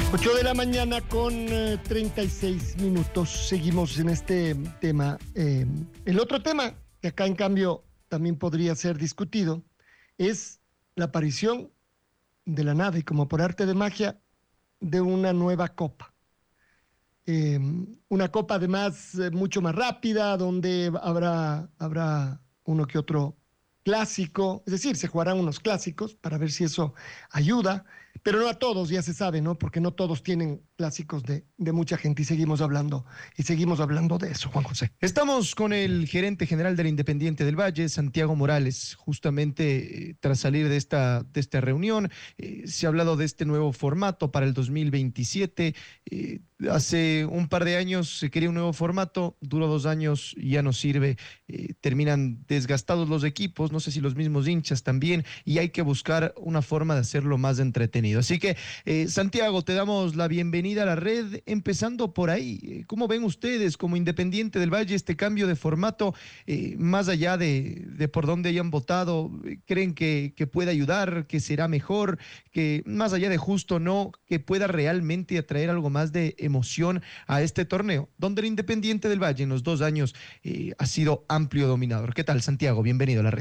8 de la mañana con 36 minutos. Seguimos en este tema. El otro tema que acá en cambio también podría ser discutido es la aparición de la nada y como por arte de magia de una nueva copa. Una copa además mucho más rápida, donde habrá uno que otro clásico, es decir, se jugarán unos clásicos para ver si eso ayuda, pero no a todos, ya se sabe, ¿no? Porque no todos tienen clásicos de mucha gente y seguimos hablando de eso, Juan José. Estamos con el gerente general del Independiente del Valle, Santiago Morales, justamente tras salir de esta reunión. Se ha hablado de este nuevo formato para el 2027. Hace un par de años se quería un nuevo formato, duró 2 años y ya no sirve. Terminan desgastados los equipos, no sé si los mismos hinchas también, y hay que buscar una forma de hacerlo más entretenido. Así que, Santiago, te damos la bienvenida a la red, empezando por ahí. ¿Cómo ven ustedes como Independiente del Valle este cambio de formato, más allá de por dónde hayan votado? ¿Creen que puede ayudar, que será mejor, que más allá de justo no, que pueda realmente atraer algo más de emoción a este torneo, donde el Independiente del Valle en los 2 años ha sido amplio dominador? ¿Qué tal, Santiago? Bienvenido a la red.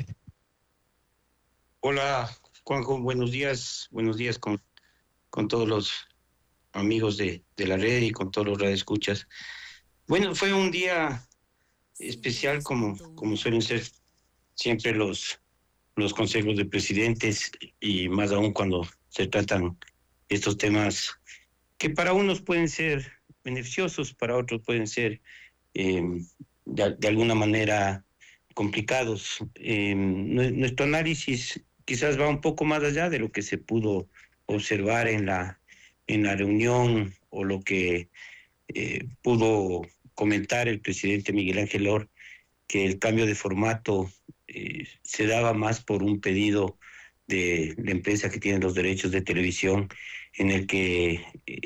Hola, Juanjo, buenos días con todos los amigos de la red y con todos los radioescuchas. Bueno, fue un día especial como suelen ser siempre los consejos de presidentes, y más aún cuando se tratan estos temas que para unos pueden ser beneficiosos, para otros pueden ser de alguna manera complicados. Nuestro análisis quizás va un poco más allá de lo que se pudo observar en la reunión, o lo que pudo comentar el presidente Miguel Ángel Or, que el cambio de formato se daba más por un pedido de la empresa que tiene los derechos de televisión, en el que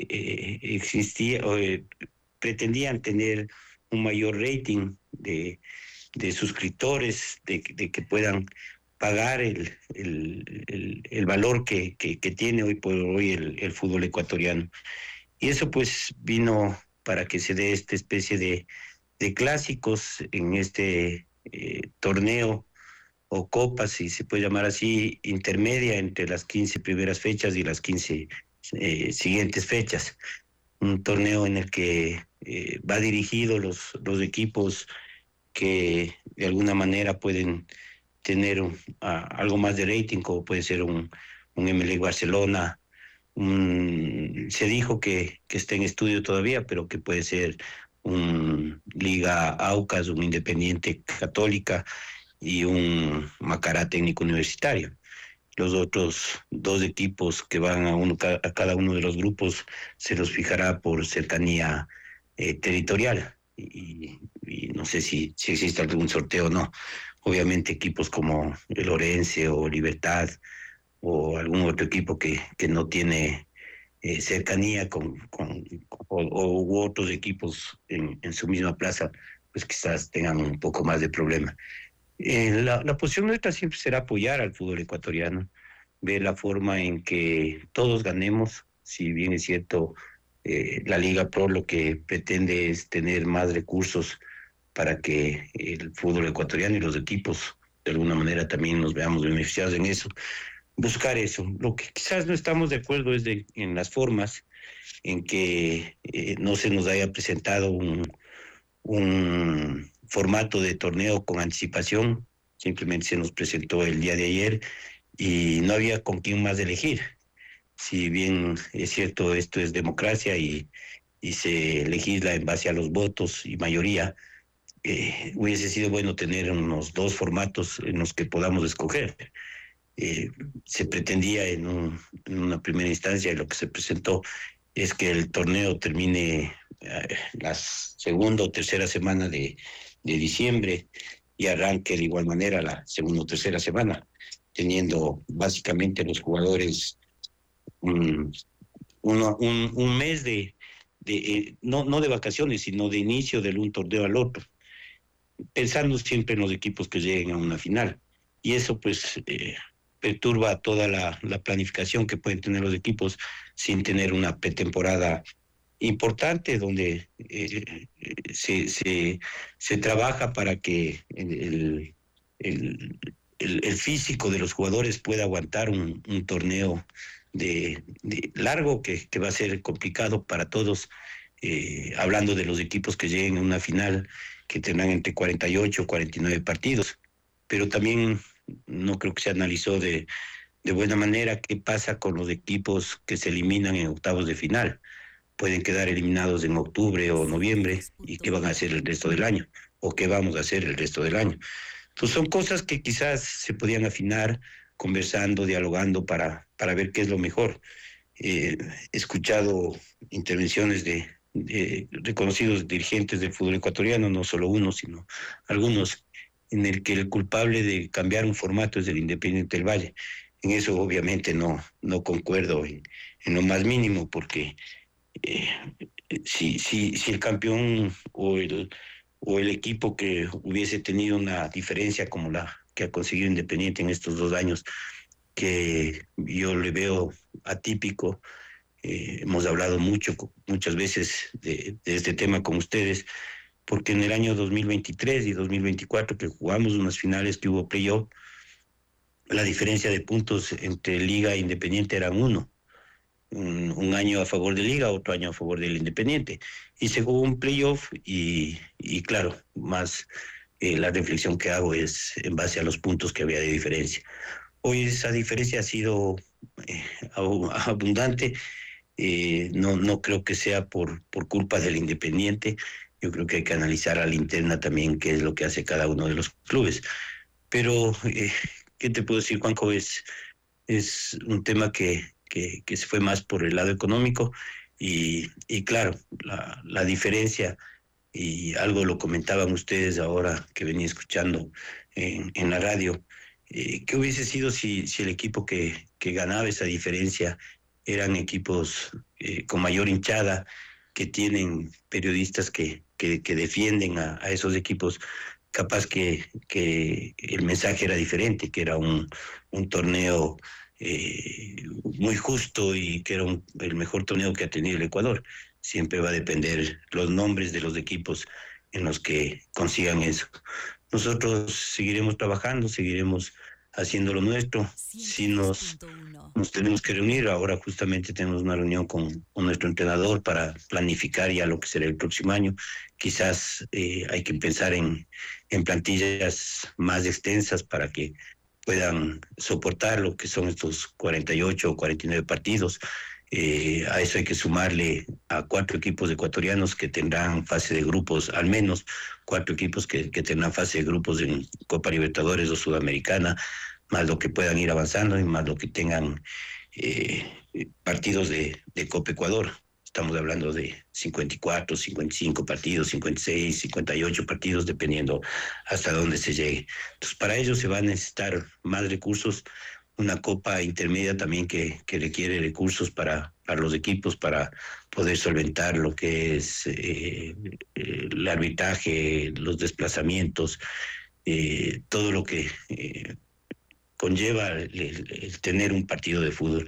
pretendían tener un mayor rating de suscriptores, de que puedan pagar el valor que tiene hoy por hoy el fútbol ecuatoriano. Y eso pues vino para que se dé esta especie de clásicos en este torneo o copa, si se puede llamar así, intermedia entre las 15 primeras fechas y las 15 siguientes fechas. Un torneo en el que va dirigido los equipos que de alguna manera pueden tener algo más de rating, como puede ser un MLE Barcelona. Se dijo que está en estudio todavía, pero que puede ser un Liga Aucas, un Independiente Católica y un Macará Técnico Universitario. Los otros dos equipos que van a cada uno de los grupos se los fijará por cercanía territorial, y no sé si existe algún sorteo o no. Obviamente equipos como el Orense o Libertad o algún otro equipo que no tiene cercanía u otros equipos en su misma plaza, pues quizás tengan un poco más de problema. La posición nuestra siempre será apoyar al fútbol ecuatoriano, ver la forma en que todos ganemos. Si bien es cierto, la Liga Pro lo que pretende es tener más recursos para que el fútbol ecuatoriano y los equipos de alguna manera también nos veamos beneficiados en eso, buscar eso. Lo que quizás no estamos de acuerdo es en las formas en que no se nos haya presentado un formato de torneo con anticipación. Simplemente se nos presentó el día de ayer y no había con quién más elegir. Si bien es cierto, esto es democracia y se legisla en base a los votos y mayoría, hubiese sido bueno tener unos dos formatos en los que podamos escoger. Se pretendía en una primera instancia, y lo que se presentó es que el torneo termine la segunda o tercera semana de diciembre y arranque de igual manera la segunda o tercera semana, teniendo básicamente los jugadores un mes no de vacaciones, sino de inicio de un torneo al otro, pensando siempre en los equipos que lleguen a una final. Y eso pues perturba toda la planificación que pueden tener los equipos sin tener una pretemporada importante donde se trabaja para que el físico de los jugadores pueda aguantar un torneo de largo que va a ser complicado para todos, hablando de los equipos que lleguen a una final que tendrán entre 48 y 49 partidos, pero también no creo que se analizó de buena manera qué pasa con los equipos que se eliminan en octavos de final. Pueden quedar eliminados en octubre o noviembre y qué van a hacer el resto del año o qué vamos a hacer el resto del año. Entonces son cosas que quizás se podían afinar conversando, dialogando para ver qué es lo mejor. He escuchado intervenciones de reconocidos dirigentes del fútbol ecuatoriano, no solo uno, sino algunos, en el que el culpable de cambiar un formato es el Independiente del Valle. En eso obviamente no concuerdo en lo más mínimo, porque si el campeón o el equipo que hubiese tenido una diferencia como la que ha conseguido Independiente en estos 2 años, que yo le veo atípico, hemos hablado muchas veces de este tema con ustedes, porque en el año 2023 y 2024 que jugamos unas finales que hubo playoff, la diferencia de puntos entre Liga e Independiente era 1. Un año a favor de Liga, otro año a favor del Independiente. Y se jugó un playoff y claro, más la reflexión que hago es en base a los puntos que había de diferencia. Hoy esa diferencia ha sido abundante. No creo que sea por culpa del Independiente. Yo creo que hay que analizar a la interna también qué es lo que hace cada uno de los clubes. Pero, ¿qué te puedo decir, Juanjo? Es un tema que se fue más por el lado económico y claro, la diferencia, y algo lo comentaban ustedes ahora que venía escuchando en la radio, ¿qué hubiese sido si el equipo que ganaba esa diferencia eran equipos con mayor hinchada, que tienen periodistas que defienden a esos equipos? Capaz que el mensaje era diferente, que era un torneo muy justo y que era el mejor torneo que ha tenido el Ecuador. Siempre va a depender los nombres de los equipos en los que consigan eso. Nosotros seguiremos trabajando, seguiremos haciendo lo nuestro. Si nos tenemos que reunir, ahora justamente tenemos una reunión con nuestro entrenador para planificar ya lo que será el próximo año. Quizás hay que pensar en plantillas más extensas para que puedan soportar lo que son estos 48 o 49 partidos. A eso hay que sumarle a 4 equipos ecuatorianos que tendrán fase de grupos, al menos 4 equipos que tendrán fase de grupos en Copa Libertadores o Sudamericana, más lo que puedan ir avanzando y más lo que tengan partidos de Copa Ecuador. Estamos hablando de 54, 55 partidos, 56, 58 partidos, dependiendo hasta dónde se llegue. Entonces, para ello se va a necesitar más recursos, una copa intermedia también que requiere recursos para los equipos, para poder solventar lo que es el arbitraje, los desplazamientos, todo lo que conlleva el tener un partido de fútbol.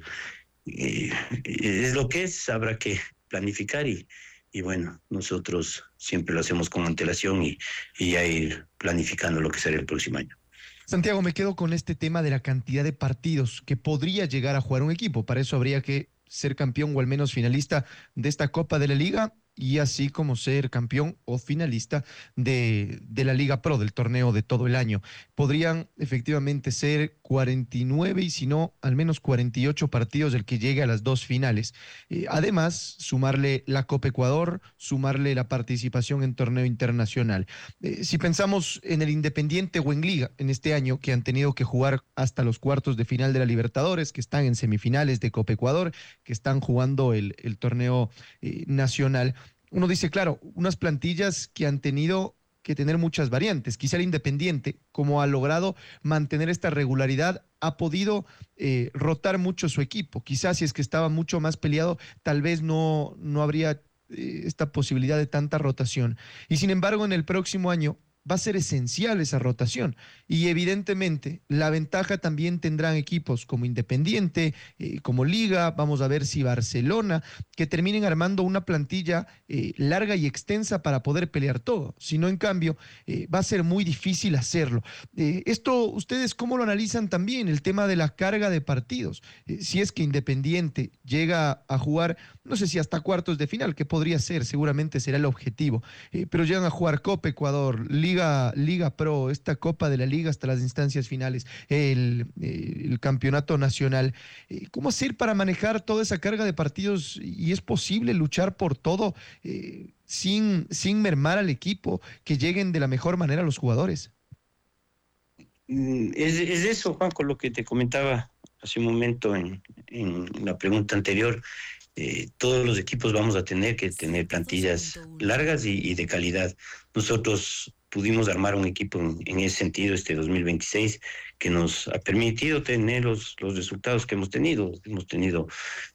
Es lo que es, habrá que planificar y bueno, nosotros siempre lo hacemos con antelación y ya ir planificando lo que será el próximo año. Santiago, me quedo con este tema de la cantidad de partidos que podría llegar a jugar un equipo. Para eso habría que ser campeón o al menos finalista de esta Copa de la Liga y así como ser campeón o finalista de la Liga Pro, del torneo de todo el año. Podrían efectivamente ser 49 y si no, al menos 48 partidos el que llegue a las 2 finales. Además, sumarle la Copa Ecuador, sumarle la participación en torneo internacional. Si pensamos en el Independiente o en Liga en este año, que han tenido que jugar hasta los cuartos de final de la Libertadores, que están en semifinales de Copa Ecuador, que están jugando el torneo nacional, uno dice, claro, unas plantillas que han tenido que tener muchas variantes. Quizá el Independiente, como ha logrado mantener esta regularidad, ha podido rotar mucho su equipo. Quizás si es que estaba mucho más peleado, tal vez no habría esta posibilidad de tanta rotación. Y sin embargo, en el próximo año va a ser esencial esa rotación. Y evidentemente la ventaja también tendrán equipos como Independiente, como Liga, vamos a ver si Barcelona, que terminen armando una plantilla larga y extensa para poder pelear todo. Si no, en cambio, va a ser muy difícil hacerlo. Esto, ¿ustedes cómo lo analizan también? El tema de la carga de partidos. Si es que Independiente llega a jugar, no sé si hasta cuartos de final, que podría ser, seguramente será el objetivo, pero llegan a jugar Copa Ecuador, Liga Pro, esta Copa de la Liga hasta las instancias finales, el campeonato nacional. ¿Cómo hacer para manejar toda esa carga de partidos? ¿Y es posible luchar por todo sin mermar al equipo, que lleguen de la mejor manera los jugadores? Es eso, Juan, con lo que te comentaba hace un momento en la pregunta anterior. Todos los equipos vamos a tener que tener plantillas largas y de calidad. Nosotros pudimos armar un equipo en ese sentido este 2026 que nos ha permitido tener los resultados que hemos tenido. Hemos tenido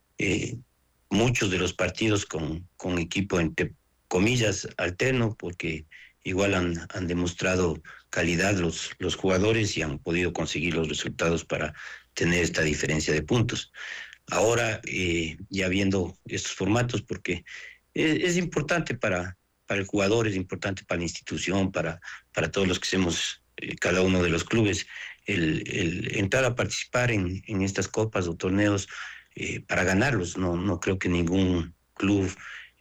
muchos de los partidos con equipo entre comillas alterno, porque igual han demostrado calidad los jugadores y han podido conseguir los resultados para tener esta diferencia de puntos. Ahora, ya viendo estos formatos, porque es importante para el jugador, es importante para la institución, para todos los que hacemos cada uno de los clubes, el entrar a participar en estas copas o torneos para ganarlos. No creo que ningún club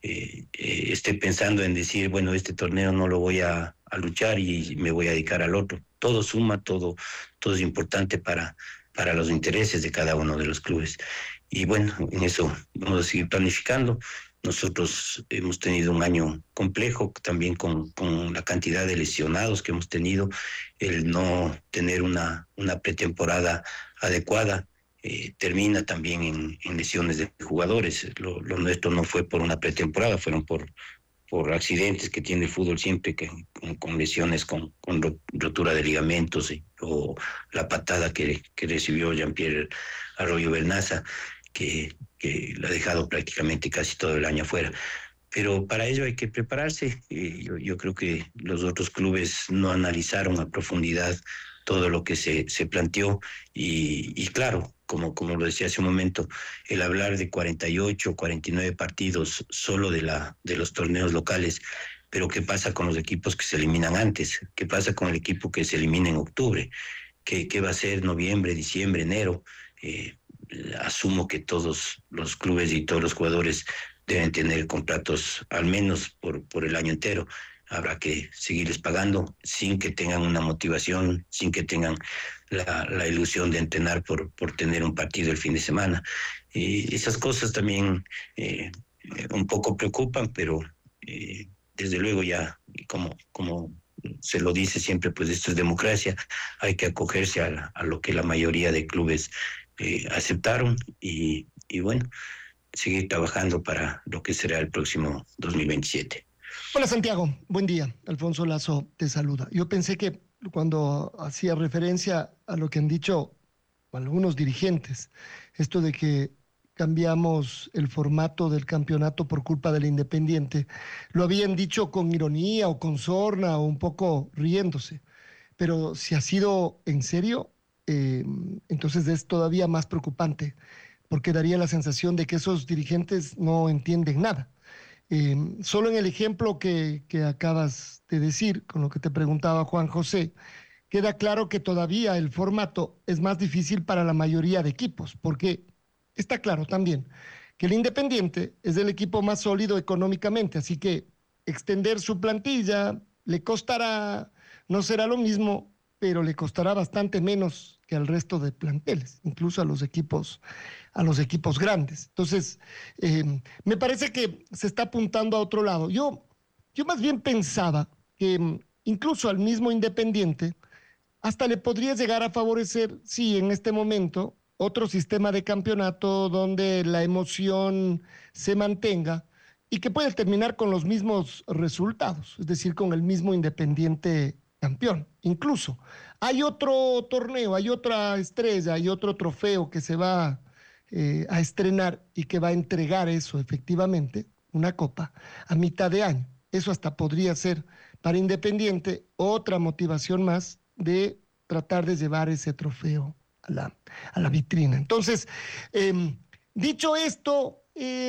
esté pensando en decir, bueno, este torneo no lo voy a luchar y me voy a dedicar al otro. Todo suma, todo es importante para los intereses de cada uno de los clubes. Y bueno, en eso vamos a seguir planificando. Nosotros hemos tenido un año complejo, también con la cantidad de lesionados que hemos tenido, el no tener una pretemporada adecuada. Termina también en lesiones de jugadores. Lo nuestro no fue por una pretemporada, fueron por accidentes que tiene el fútbol siempre, con lesiones, con rotura de ligamentos, o la patada que recibió Jean-Pierre Arroyo Bernaza, que la ha dejado prácticamente casi todo el año afuera. Pero para ello hay que prepararse. Yo creo que los otros clubes no analizaron a profundidad todo lo que se planteó y claro, como lo decía hace un momento, el hablar de 48, 49 partidos solo de los torneos locales, pero ¿qué pasa con los equipos que se eliminan antes? ¿Qué pasa con el equipo que se elimina en octubre? ¿Qué va a ser noviembre, diciembre, enero? Asumo que todos los clubes y todos los jugadores deben tener contratos al menos por el año entero. Habrá que seguirles pagando sin que tengan una motivación, sin que tengan la ilusión de entrenar por tener un partido el fin de semana. Esas cosas también un poco preocupan, pero desde luego ya, como se lo dice siempre, pues esto es democracia, hay que acogerse a lo que la mayoría de clubes aceptaron y bueno, seguir trabajando para lo que será el próximo 2027. Hola Santiago, buen día. Alfonso Lazo te saluda. Yo pensé que cuando hacía referencia a lo que han dicho algunos dirigentes, esto de que cambiamos el formato del campeonato por culpa del Independiente, lo habían dicho con ironía o con sorna o un poco riéndose. Pero si ha sido en serio, entonces es todavía más preocupante, porque daría la sensación de que esos dirigentes no entienden nada. Solo en el ejemplo que acabas de decir, con lo que te preguntaba Juan José, queda claro que todavía el formato es más difícil para la mayoría de equipos, porque está claro también que el Independiente es el equipo más sólido económicamente, así que extender su plantilla le costará, no será lo mismo, pero le costará bastante menos que al resto de planteles, incluso a los equipos grandes. Entonces, me parece que se está apuntando a otro lado. Yo más bien pensaba que incluso al mismo Independiente hasta le podría llegar a favorecer, sí, en este momento, otro sistema de campeonato donde la emoción se mantenga y que puede terminar con los mismos resultados, es decir, con el mismo Independiente campeón. Incluso hay otro torneo, hay otra estrella, hay otro trofeo que se va a estrenar y que va a entregar eso efectivamente, una copa, a mitad de año. Eso hasta podría ser para Independiente otra motivación más de tratar de llevar ese trofeo a la vitrina. Entonces, dicho esto,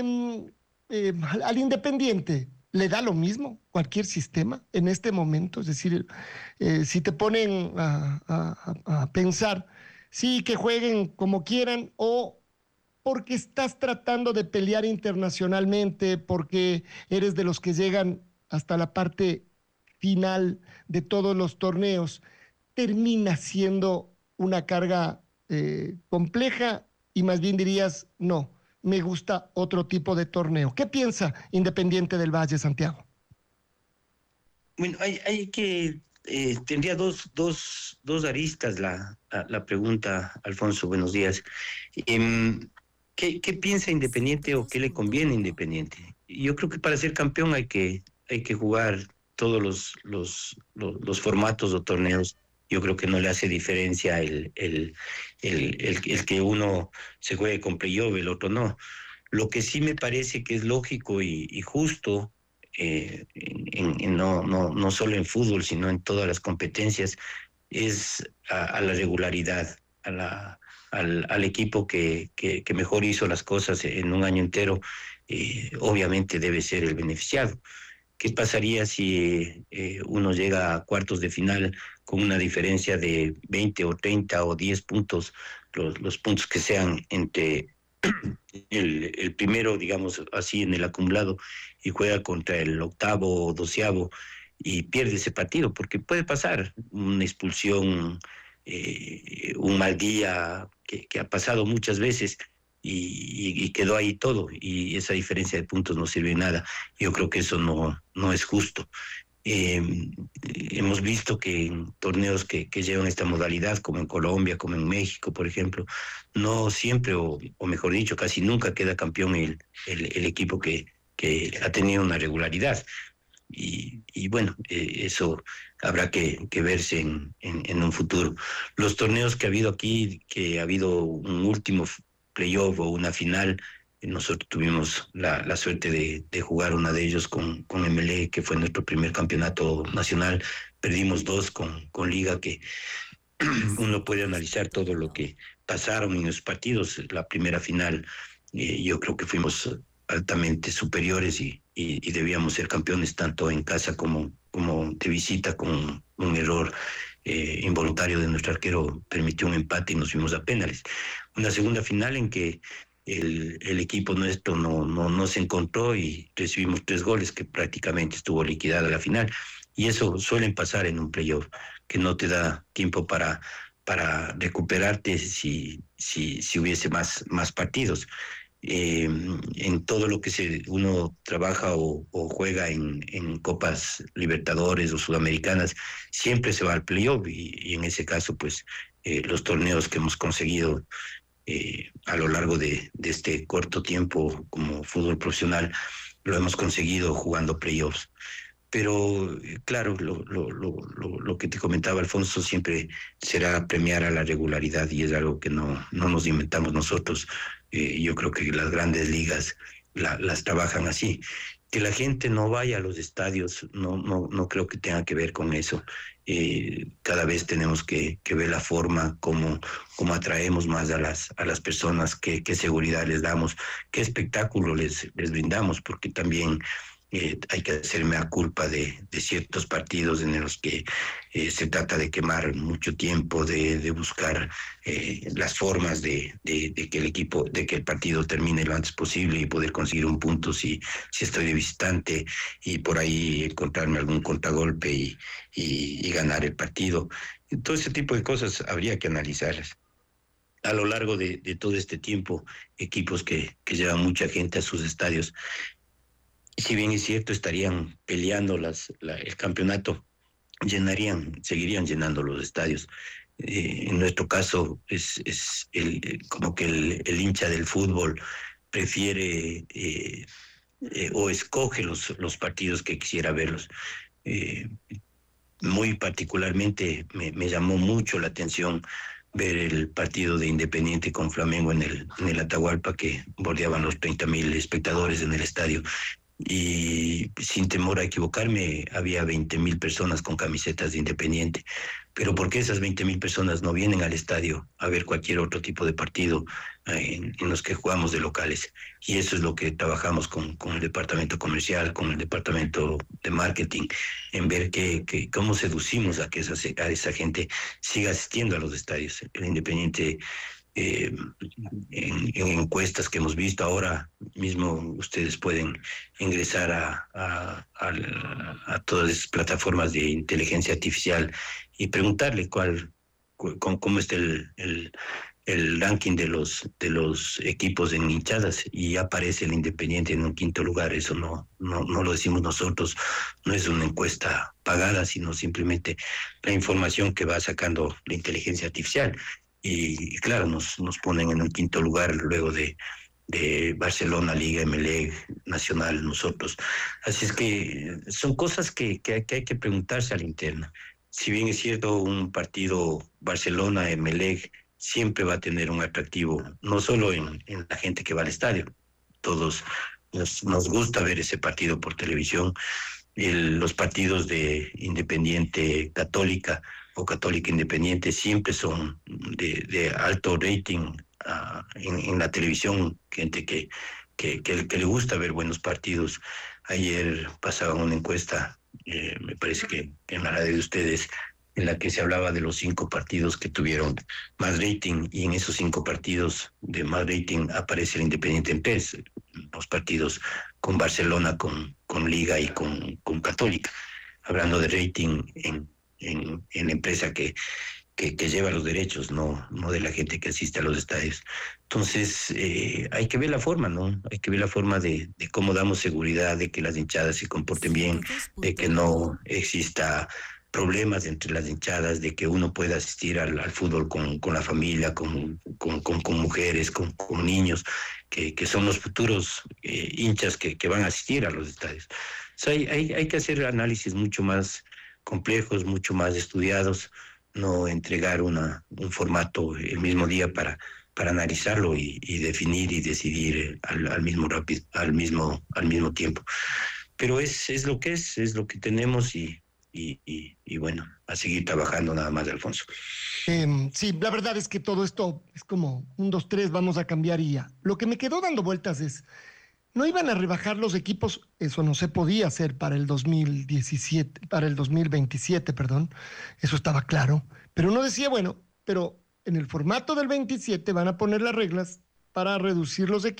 al Independiente le da lo mismo cualquier sistema en este momento, es decir, si te ponen a pensar, sí, que jueguen como quieran o porque estás tratando de pelear internacionalmente, porque eres de los que llegan hasta la parte final de todos los torneos, termina siendo una carga compleja y más bien dirías, no, me gusta otro tipo de torneo. ¿Qué piensa Independiente del Valle, Santiago? Bueno, hay que, tendría dos aristas la pregunta, Alfonso, buenos días. ¿Qué piensa Independiente o qué le conviene a Independiente? Yo creo que para ser campeón hay que jugar todos los formatos o torneos. Yo creo que no le hace diferencia el que uno se juegue con playoff, el otro no. Lo que sí me parece que es lógico y justo, no solo en fútbol, sino en todas las competencias, es a la regularidad, al equipo que mejor hizo las cosas en un año entero, obviamente debe ser el beneficiado. ¿Qué pasaría si uno llega a cuartos de final con una diferencia de 20 o 30 o 10 puntos, los puntos que sean entre el primero, digamos así, en el acumulado, y juega contra el octavo o doceavo y pierde ese partido? Porque puede pasar una expulsión, un mal día que ha pasado muchas veces y quedó ahí todo, y esa diferencia de puntos no sirve de nada. Yo creo que eso no es justo. Eh, Hemos visto que en torneos que llevan esta modalidad, como en Colombia, como en México, por ejemplo, no siempre, o mejor dicho, casi nunca queda campeón el equipo que ha tenido una regularidad. Y bueno, eso habrá que verse en un futuro. Los torneos que ha habido aquí, que ha habido un último playoff o una final, nosotros tuvimos la suerte de jugar una de ellos con MLE, que fue nuestro primer campeonato nacional. Perdimos dos con Liga, que uno puede analizar todo lo que pasaron en los partidos. La primera final, yo creo que fuimos altamente superiores y debíamos ser campeones tanto en casa como de visita, con un error involuntario de nuestro arquero permitió un empate y nos fuimos a penales. Una segunda final en que el equipo nuestro no se encontró y recibimos 3 goles, que prácticamente estuvo liquidada la final. Y eso suelen pasar en un playoff, que no te da tiempo para recuperarte si hubiese más partidos. En todo lo que uno trabaja o juega en Copas Libertadores o Sudamericanas, siempre se va al playoff, y en ese caso, pues, los torneos que hemos conseguido a lo largo de este corto tiempo como fútbol profesional, lo hemos conseguido jugando playoffs. Pero claro, lo que te comentaba Alfonso siempre será premiar a la regularidad, y es algo que no nos inventamos nosotros. Yo creo que las grandes ligas las trabajan así. Que la gente no vaya a los estadios, no creo que tenga que ver con eso. Cada vez tenemos que ver la forma como atraemos más a las personas, qué seguridad les damos, qué espectáculo les brindamos, porque también hay que hacer mea culpa de ciertos partidos en los que se trata de quemar mucho tiempo, de buscar las formas de que el partido termine lo antes posible y poder conseguir un punto si estoy de visitante, y por ahí encontrarme algún contragolpe y ganar el partido. Todo ese tipo de cosas habría que analizarlas. A lo largo de todo este tiempo, equipos que llevan mucha gente a sus estadios, si bien es cierto, estarían peleando el campeonato, seguirían llenando los estadios. En nuestro caso, es como que el hincha del fútbol prefiere o escoge los partidos que quisiera verlos. Eh, Muy particularmente me llamó mucho la atención ver el partido de Independiente con Flamengo en el Atahualpa, que bordeaban los 30,000 espectadores en el estadio. y sin temor a equivocarme, había 20.000 personas con camisetas de Independiente. Pero ¿por qué esas 20.000 personas no vienen al estadio a ver cualquier otro tipo de partido en los que jugamos de locales? Y eso es lo que trabajamos con el departamento comercial, con el departamento de marketing, en ver cómo seducimos a que a esa gente siga asistiendo a los estadios. El Independiente, eh, en encuestas que hemos visto ahora mismo, ustedes pueden ingresar a todas las plataformas de inteligencia artificial y preguntarle cómo está el ranking de los equipos en hinchadas, y aparece el Independiente en un quinto lugar. Eso no lo decimos nosotros, no es una encuesta pagada, sino simplemente la información que va sacando la inteligencia artificial. Y claro, nos ponen en un quinto lugar luego de Barcelona, Liga, Emelec, Nacional, nosotros. Así es que son cosas que hay que preguntarse a la interna. Si bien es cierto, un partido Barcelona-Emelec siempre va a tener un atractivo, no solo en la gente que va al estadio. Todos nos gusta ver ese partido por televisión. Los partidos de Independiente Católica o Católica Independiente siempre son de alto rating en la televisión, gente que le gusta ver buenos partidos. Ayer pasaba una encuesta, me parece que en la radio de ustedes, en la que se hablaba de los 5 partidos que tuvieron más rating, y en esos 5 partidos de más rating aparece el Independiente en PES, los partidos con Barcelona, con Liga y con Católica, hablando de rating en la empresa que lleva los derechos, no de la gente que asiste a los estadios. Entonces, hay que ver la forma, ¿no? Hay que ver la forma de cómo damos seguridad, de que las hinchadas se comporten bien, de que no exista problemas entre las hinchadas, de que uno pueda asistir al fútbol con la familia, con mujeres, con niños, que son los futuros hinchas que van a asistir a los estadios. O sea, hay que hacer análisis mucho más complejos, mucho más estudiados, no entregar un formato el mismo día para analizarlo y definir y decidir al mismo tiempo. Pero es lo que es lo que tenemos, y bueno, a seguir trabajando nada más, Alfonso. Sí, la verdad es que todo esto es como 1, 2, 3, vamos a cambiar y ya. Lo que me quedó dando vueltas es, no iban a rebajar los equipos, eso no se podía hacer para el 2017, para el 2027, perdón, eso estaba claro, pero uno decía, bueno, pero en el formato del 27 van a poner las reglas para reducir los equipos